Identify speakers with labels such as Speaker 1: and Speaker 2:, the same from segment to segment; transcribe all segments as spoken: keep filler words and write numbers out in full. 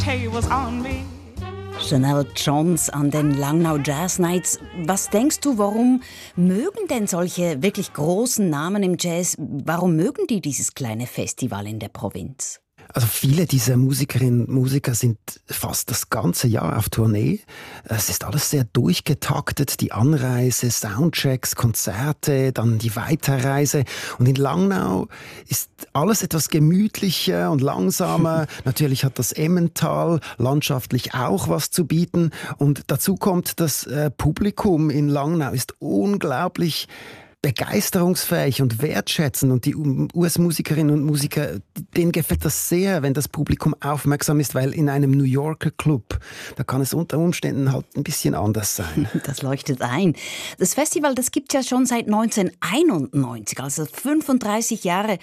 Speaker 1: tables on me.
Speaker 2: Janelle Johns an den Langnau Jazz Nights. Was denkst du, warum mögen denn solche wirklich großen Namen im Jazz, warum mögen die dieses kleine Festival in der Provinz?
Speaker 3: Also viele dieser Musikerinnen und Musiker sind fast das ganze Jahr auf Tournee. Es ist alles sehr durchgetaktet, die Anreise, Soundchecks, Konzerte, dann die Weiterreise. Und in Langnau ist alles etwas gemütlicher und langsamer. Natürlich hat das Emmental landschaftlich auch was zu bieten. Und dazu kommt, das äh, Publikum in Langnau ist unglaublich begeisterungsfähig und wertschätzend, und die U S-Musikerinnen und Musiker, denen gefällt das sehr, wenn das Publikum aufmerksam ist, weil in einem New Yorker Club, da kann es unter Umständen halt ein bisschen anders sein.
Speaker 2: Das leuchtet ein. Das Festival, das gibt es ja schon seit neunzehnhunderteinundneunzig, also fünfunddreißig Jahre.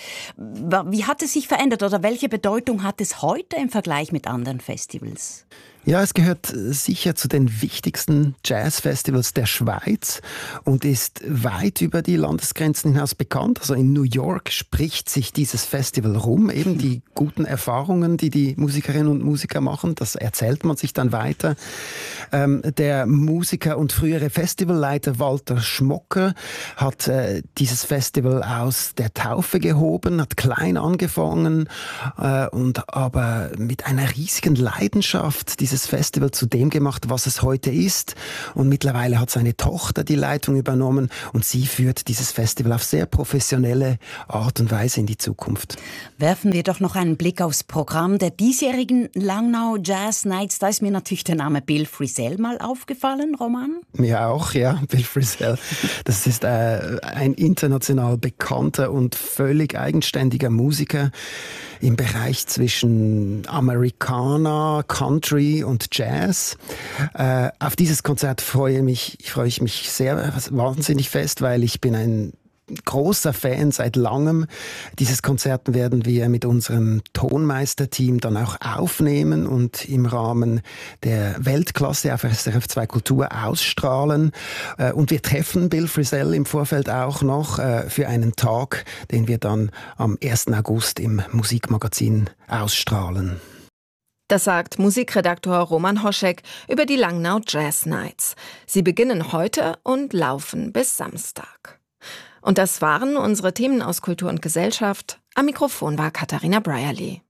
Speaker 2: Wie hat es sich verändert oder welche Bedeutung hat es heute im Vergleich mit anderen Festivals?
Speaker 3: Ja, es gehört sicher zu den wichtigsten Jazzfestivals der Schweiz und ist weit über die Landesgrenzen hinaus bekannt. Also in New York spricht sich dieses Festival rum, eben die guten Erfahrungen, die die Musikerinnen und Musiker machen, das erzählt man sich dann weiter. Ähm, der Musiker und frühere Festivalleiter Walter Schmocker hat äh, dieses Festival aus der Taufe gehoben, hat klein angefangen äh, und aber mit einer riesigen Leidenschaft dieses Festival zu dem gemacht, was es heute ist. Und mittlerweile hat seine Tochter die Leitung übernommen und sie führt dieses Festival auf sehr professionelle Art und Weise in die Zukunft.
Speaker 2: Werfen wir doch noch einen Blick aufs Programm der diesjährigen Langnau Jazz Nights. Da ist mir natürlich der Name Bill Frisell mal aufgefallen, Roman.
Speaker 3: Mir auch, ja, Bill Frisell. Das ist äh, ein international bekannter und völlig eigenständiger Musiker im Bereich zwischen Americana, Country und Jazz. Äh, auf dieses Konzert freue, mich, freue ich mich sehr wahnsinnig fest, weil ich bin ein großer Fan seit langem. Dieses Konzert werden wir mit unserem Tonmeisterteam dann auch aufnehmen und im Rahmen der Weltklasse auf S R F zwei Kultur ausstrahlen. Und wir treffen Bill Frisell im Vorfeld auch noch für einen Tag, den wir dann am ersten August im Musikmagazin ausstrahlen.
Speaker 4: Das sagt Musikredaktor Roman Hoschek über die Langnau Jazz Nights. Sie beginnen heute und laufen bis Samstag. Und das waren unsere Themen aus Kultur und Gesellschaft. Am Mikrofon war Katharina Brierley.